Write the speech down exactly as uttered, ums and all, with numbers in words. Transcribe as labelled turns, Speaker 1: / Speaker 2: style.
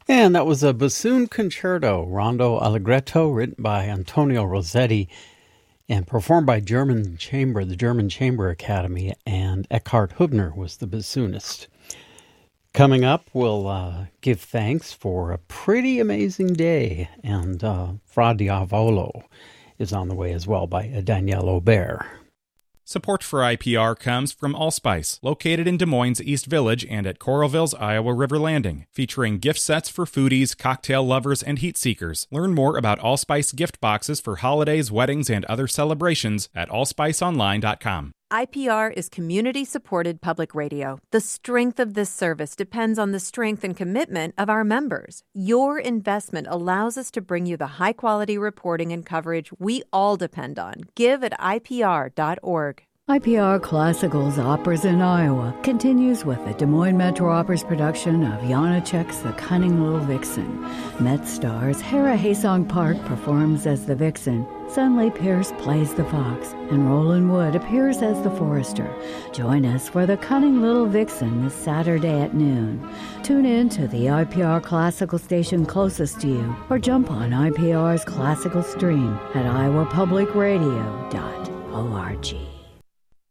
Speaker 1: And that was a bassoon concerto, Rondo Allegretto, written by Antonio Rossetti and performed by German Chamber, the German Chamber Academy, and Eckhard Hubner was the bassoonist. Coming up, we'll uh, give thanks for a pretty amazing day, and uh, Fra Diavolo is on the way as well by Danielle Aubert.
Speaker 2: Support for I P R comes from Allspice, located in Des Moines East Village and at Coralville's Iowa River Landing, featuring gift sets for foodies, cocktail lovers, and heat seekers. Learn more about Allspice gift boxes for holidays, weddings, and other celebrations at allspice online dot com.
Speaker 3: I P R is community-supported public radio. The strength of this service depends on the strength and commitment of our members. Your investment allows us to bring you the high-quality reporting and coverage we all depend on. Give at I P R dot org.
Speaker 4: I P R Classicals Operas in Iowa continues with the Des Moines Metro Opera's production of Janacek's The Cunning Little Vixen. Met stars Hera Haesong Park performs as the Vixen, Sunley Pierce plays the Fox, and Roland Wood appears as the Forester. Join us for The Cunning Little Vixen this Saturday at noon. Tune in to the I P R Classical station closest to you, or jump on I P R's Classical stream at iowa public radio dot org.